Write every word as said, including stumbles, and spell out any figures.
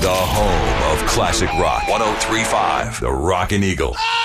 The home of classic rock. ten thirty-five The Rockin' Eagle.